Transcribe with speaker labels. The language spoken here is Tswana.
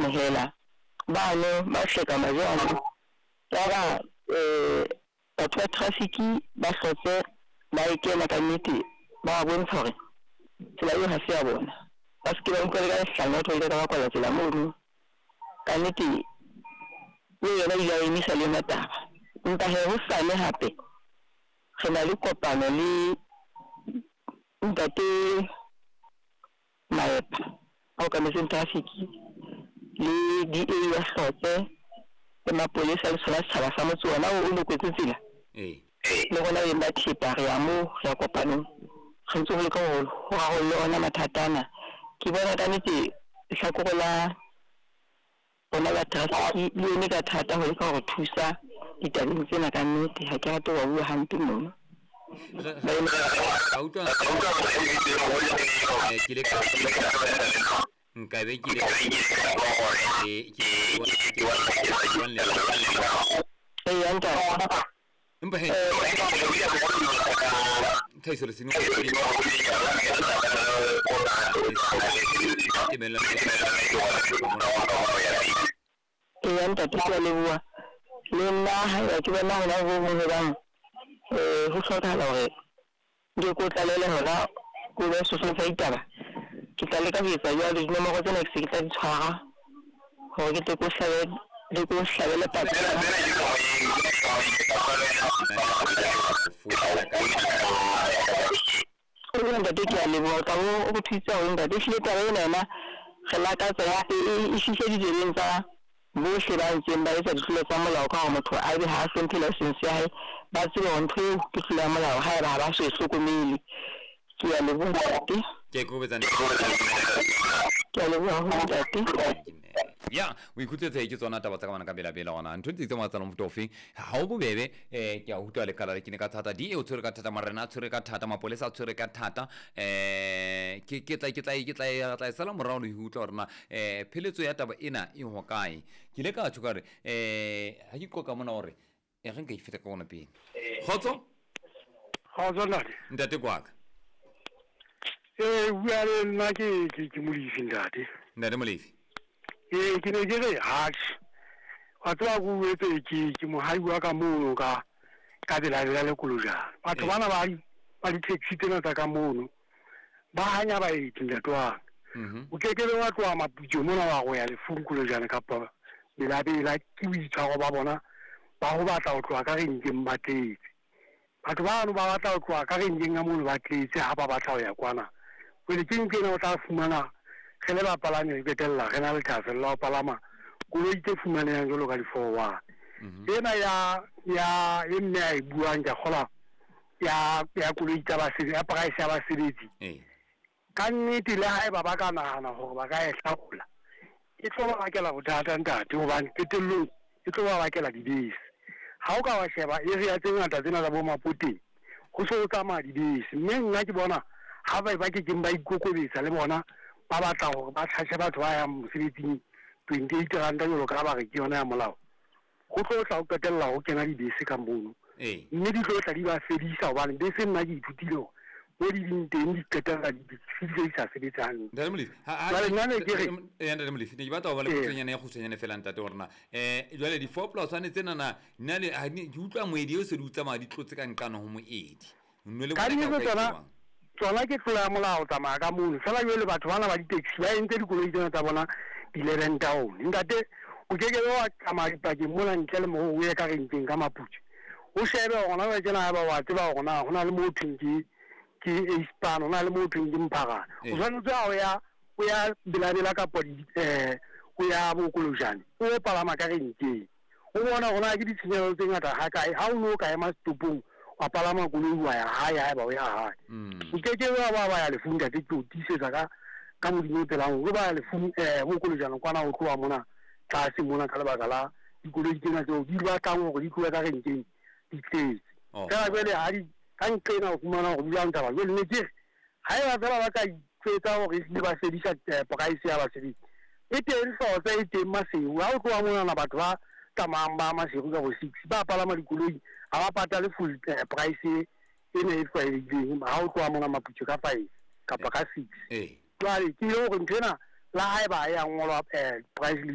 Speaker 1: amohela bano ba hleka majwana tara batho ba traffic ba hlotse ba ikela ka nnete ba bontsha hore tsela eo ha se ya bona ba se ke ba nkela ka hlanga ho ile ka kwala tsela mono ka nnete le yena ya emisa le mataba nka he ho sane hape re na le kopano le ntate maepa au ka mesen traffic le DA ya hlotse le mapolesa le sona tshaba sa motse ona o lo kwetse tsela le gona e ba thipa re ya mo ya kopano re ntse go le ka go le ona mathatana ke bona ka nnete hlakoro la bona ba traffic le ene ka thata go le ka go thusa ditabeng tsena ka nnete ha ke rate wa bua hampe mono le nna ha ke bona hona go mo bang ho hlokahala hore di ko tlalele hona go be so fa itaba ke tla le ka etsa ya le nomoro tsena ke se ke tla di tshwara ho ke te ko hlabe le ko hlabela patla o nda ke ya le bo ka o phitsa o nda de hle taba ena re la ka tsaya e shishe di direng tsa mo se ba ntse ba etsa ditsela tsa molao ka motho a di ha sente license ya hae ba tsela ho ntho ke tsela molao ha ba se hlokomele ke ya le bo ntate
Speaker 2: ke go betsa
Speaker 1: ke le bo ntate
Speaker 2: ya o ikhutletse ke tsona taba tsa ka bana ka bela ona ntho tse tsa mo tofi ha o bobebe ke a hutwa le kala ke ne ka thata di e o tsere ka thata marena tsere ka thata mapolesa tsere ka thata ke tla sala morao le hutla rena pheletso ya taba ena e ho kae ke le ka tshukare ha ke koka mona hore e re nka ifeta ka ona pele khotso ntate kwaka
Speaker 3: bua le nna ke Molefi
Speaker 2: ntate Molefi
Speaker 3: ke ne ke re wa tswa go etse ke mohai wa ka mono ka tsela le kolojana batho bana ba di taxi tsena tsa ka mono ba hanya ba itinda twa o kekele wa twa maputso mona wa go ya le funkolojana ka pa la ke bitshwa ba bona ba go batla go tloa ka re ntse mbatetse batho bano ba batla go tloa ka re ntse nga mono ba tletse ha ba batla go ya kwana pele ke nkena o tla fumana ge le ba palame ke tella ge na le thafella o palama go itse fumanang jolo ka di 41 ena ya mme ai buang ja khola ya kuleita ba se ya price ya ba sebetsi ka nnete le ha e ba ka nahana hore ba ka e hlakola e tlo ba bakela bothata ntate hobane ketello e tlo ba bakela dibese ha o ka wa sheba area tse ngata tsena tsa bo mapoteng go so tsamaya dibese mme nna ke bona ha ba ke ba ikokobetsa le bona ba batla hore ba tshashe batho ba ya mosebetsing 28 ranta jolo ka ba re ke yona ya molao go tlo tla o qetella ho kena dibese ka mono mme di tlo tla di ba fedisa hobane bese nna ke ithutile mo di dinteng di qetella di fedisa sebetsang
Speaker 2: ntate Molefi ntate Molefi ne batla ho ba le potsenyana ya kgutshwanyane fela ntate horena jwale di 4+1 tsena na nna le ke utlwa moedi o se di utsamaya di tlotse ka nqano ho moedi nne le
Speaker 3: tsona ke tlola molao tsamaya ka mono fela jwale batho bana ba di-taxi ba entse dikoloi tsena tsa bona di-11 town ntate o kekebe wa tsamaya dipakeng mona ntle le moo o ye ka rentseng ka maputso o shebe gona ba tsena ba wa tseba gona go na le mo thweng ke Eastpan o na le mo thweng ke Mphagana o tshwanetse o ya Belanela kapa o ya Bokolojane o palama ka rentseng o bona gona ke ditshenyegelo tse ngata ha kae ha o no ka ema stopong wa palama koloi wa ya hae ba o ya hae o keke ba ya le funda ke tlo tisetsa ka modimo pelang go ba le mo kolojana kwana o tloa mona ka se mona ka lebaka la dikoloi tsena tseo di ba tlang go di tloa ka renkeng di tletse ka jwale ha di ka nkena go fumana go dula ntaba jwale ne ke ha e ba ba ka itsetsa gore di ba sedisa price ya ba sedisa e teng hlotsa e teng maseu ha o tloa mona na batho ba tsamayang ba maseu ka go 6 ba palama dikoloi ha ba patale full price e ne e tlwaelehileng ha o tloa mona maputso ka 5 kapa ka 6 jwale ke yo go ntena la ha e ba ya ngolwa price